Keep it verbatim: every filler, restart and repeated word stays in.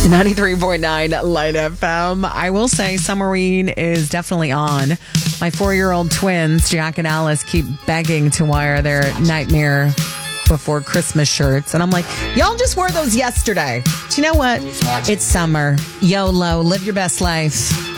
ninety-three point nine Light F M. I will say Summerine is definitely on. My four-year-old twins, Jack and Alice, keep begging to wear their Nightmare Before Christmas shirts. And I'm like, y'all just wore those yesterday. Do you know what? It's summer. YOLO. Live your best life.